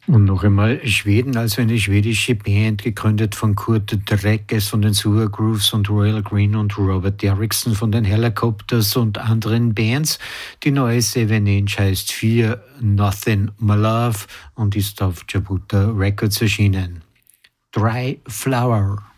Und noch einmal Schweden, also eine schwedische Band, gegründet von Kurt Dreckes von den Sewer Grooves und Royal Green und Robert Derrickson von den Helicopters und anderen Bands. Die neue Seven Inch heißt Fear Nothing My Love und ist auf Jabuta Records erschienen. Dry Flower.